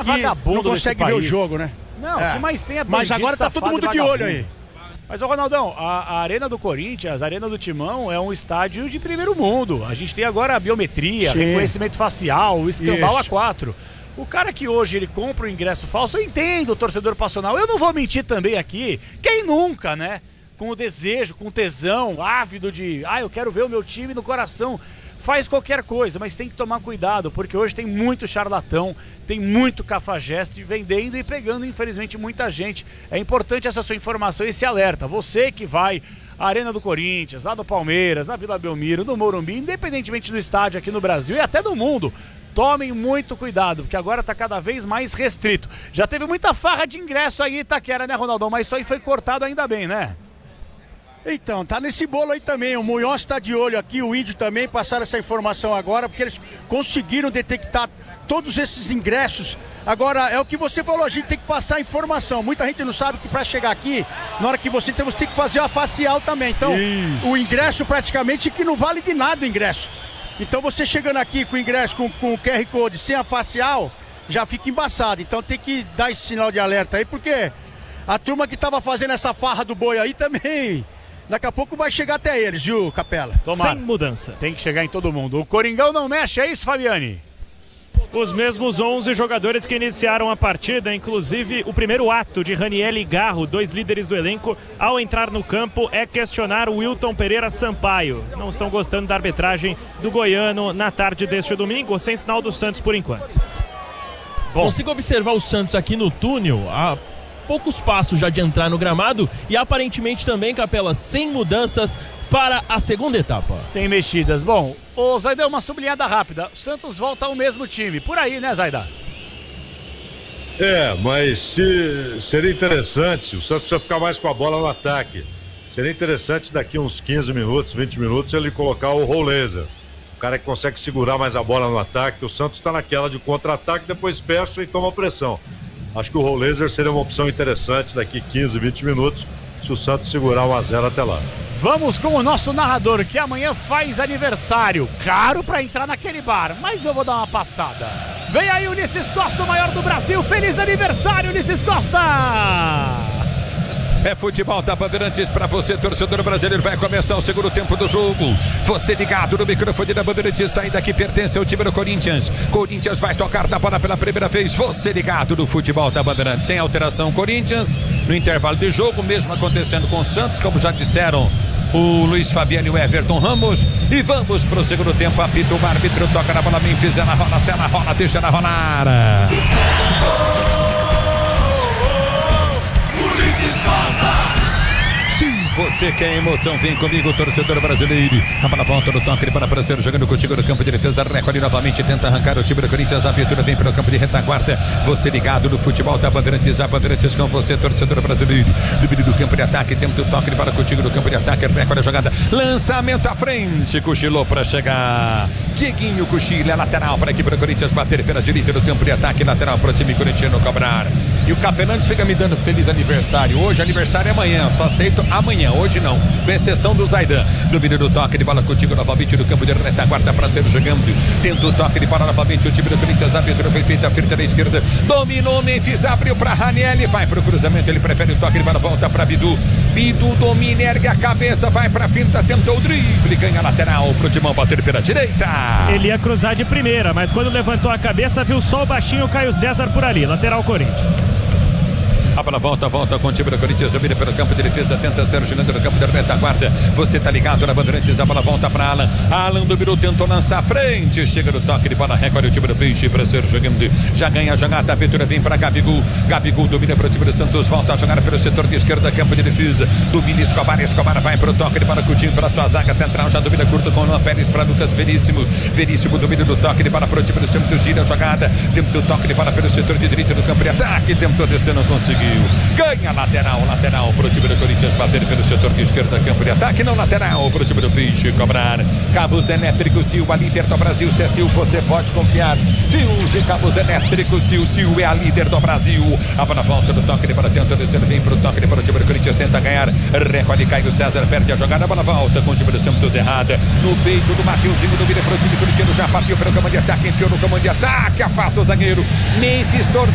aqui não consegue ver o jogo, né? Não, o que mais tem é bandido, mas agora tá todo mundo de olho aí. Mas, ô Ronaldão, a Arena do Corinthians, a Arena do Timão, é um estádio de primeiro mundo. A gente tem agora a biometria, reconhecimento facial, o escambau A4. O cara que hoje ele compra o ingresso falso, eu entendo o torcedor passional. Eu não vou mentir também aqui, quem nunca, né? Com o desejo, com o tesão, ávido de... eu quero ver o meu time no coração. Faz qualquer coisa, mas tem que tomar cuidado, porque hoje tem muito charlatão, tem muito cafajeste vendendo e pegando, infelizmente, muita gente. É importante essa sua informação, esse alerta. Você que vai à Arena do Corinthians, lá do Palmeiras, na Vila Belmiro, no Morumbi, independentemente do estádio aqui no Brasil e até do mundo, tomem muito cuidado, porque agora está cada vez mais restrito. Já teve muita farra de ingresso aí em Itaquera, né, Ronaldão? Mas isso aí foi cortado ainda bem, né? Então, tá nesse bolo aí também, o Munhoz está de olho aqui, o Índio também, passaram essa informação agora, porque eles conseguiram detectar todos esses ingressos. Agora, é o que você falou, a gente tem que passar a informação, muita gente não sabe que para chegar aqui, na hora que você tem que fazer a facial também, então o ingresso praticamente que não vale de nada o ingresso. Então você chegando aqui com o ingresso, com o QR Code, sem a facial, já fica embaçado, então tem que dar esse sinal de alerta aí, porque a turma que tava fazendo essa farra do boi aí também... Daqui a pouco vai chegar até eles, viu, Capela? Tomara. Sem mudanças. Tem que chegar em todo mundo. O Coringão não mexe, é isso, Fabiane? Os mesmos 11 jogadores que iniciaram a partida, inclusive o primeiro ato de Raniel e Garro, 2 líderes do elenco, ao entrar no campo, é questionar o Wilton Pereira Sampaio. Não estão gostando da arbitragem do goiano na tarde deste domingo, sem sinal do Santos por enquanto. Bom. Consigo observar o Santos aqui no túnel, poucos passos já de entrar no gramado e aparentemente também, Capela, sem mudanças para a segunda etapa. Sem mexidas. Bom, o Zaida, uma sublinhada rápida. O Santos volta ao mesmo time. Por aí, né, Zaida? Mas seria interessante, o Santos precisa ficar mais com a bola no ataque. Seria interessante daqui uns 15 minutos, 20 minutos, ele colocar o Rolleza. O cara que consegue segurar mais a bola no ataque. O Santos está naquela de contra-ataque, depois fecha e toma pressão. Acho que o Rolleza seria uma opção interessante daqui 15, 20 minutos, se o Santos segurar 1-0 até lá. Vamos com o nosso narrador, que amanhã faz aniversário. Caro pra entrar naquele bar, mas eu vou dar uma passada. Vem aí, Ulisses Costa, o maior do Brasil. Feliz aniversário, Ulisses Costa! É futebol da Bandeirantes para você, torcedor brasileiro. Vai começar o segundo tempo do jogo. Você ligado no microfone da Bandeirantes. Saída que pertence ao time do Corinthians. Corinthians vai tocar da bola pela primeira vez. Você ligado no futebol da Bandeirantes. Sem alteração, Corinthians. No intervalo de jogo, mesmo acontecendo com o Santos, como já disseram o Luiz Fabiano e o Everton Ramos. E vamos pro segundo tempo. Apita o árbitro, toca na bola. Memphis, ela rola, se ela rola, deixa ela rolar. Você quer emoção, vem comigo, torcedor brasileiro. A bola volta no toque, ele para aparecer jogando contigo no campo de defesa. Recolhe novamente, tenta arrancar o time do Corinthians. A abertura vem pelo campo de retaguarda. Você ligado no futebol da Bandeirantes. A Bandeirantes com você, torcedor brasileiro. Do meio do campo de ataque, tenta o toque, ele para contigo no campo de ataque. Recolhe a jogada, lançamento à frente. Cochilou para chegar. Dieguinho cochila, lateral para a equipe do Corinthians. Bater pela direita do campo de ataque. Lateral para o time corintiano cobrar. E o Capelães fica me dando feliz aniversário. Hoje, aniversário é amanhã. Só aceito amanhã. Hoje não, com exceção do Zaidan. Domínio do toque de bola contigo novamente no campo de retaguarda para ser jogando. Tenta o toque de bola novamente o time do Corinthians. A abertura foi feita, firta da esquerda. Dominou Memphis, abriu para Raniel. Vai para o cruzamento, ele prefere o toque de bola. Volta para Bidu. Bidu domina, ergue a cabeça, vai para a finta, tentou o drible. Ganha a lateral para o Timão bater pela direita. Ele ia cruzar de primeira, mas quando levantou a cabeça, viu só o baixinho Caio César por ali. Lateral Corinthians. A bola volta com o time do Corinthians, domina pelo campo de defesa, tenta ser jogando no campo de retaguarda. Você tá ligado na Bandeirantes, a bola volta para Alan. Alan dominou, tentou lançar à frente, chega no toque de bola, recolhe o time do Peixe para ser jogando. Já ganha a jogada, a abertura vem para Gabigol. Gabigol domina para o time do Santos, volta a jogar pelo setor de esquerda, campo de defesa. Domina Escobar vai para o toque de bola, Coutinho para sua zaga central, já domina curto com o Luan Pérez para Lucas Veríssimo. Veríssimo domina do toque de bola para o time do Santos, gira a jogada, tentou o toque de bola pelo setor de direita do campo de ataque, tentou descer, não conseguiu. Ganha lateral pro time do Corinthians bater pelo setor de esquerda, campo de ataque, não lateral pro time do Peixe cobrar. Cabos elétricos Sil, a líder do Brasil. Se é Sil, você pode confiar. Fio de cabos elétricos Sil, Sil é a líder do Brasil. A bola volta do toque de bola, tenta descer, vem pro toque de bola, o time do Corinthians tenta ganhar, recolhe Caio César, perde a jogada, a bola volta com o time do Santos errada, no peito do Mateuzinho, domina pro time corintiano, já partiu pelo comando de ataque, enfiou no comando de ataque, afasta o zagueiro, Memphis